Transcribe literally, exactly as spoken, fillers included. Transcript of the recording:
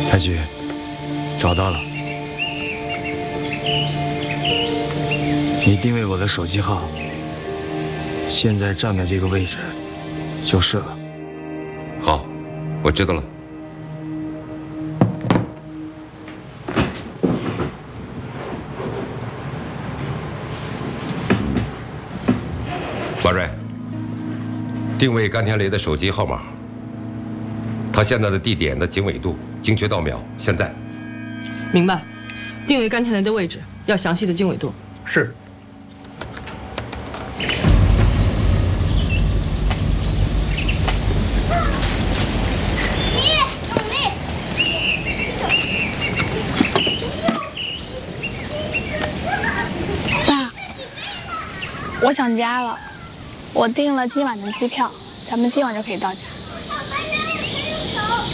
太君，找到了。你定位我的手机号，现在站在这个位置就是了。 好，我知道了。马瑞，定位甘天雷的手机号码。 他现在的地点的经纬度精确到秒。现在， 明白。定位甘天雷的位置，要详细的经纬度。 是。 爸，我想家了，我订了今晚的机票，咱们今晚就可以到家。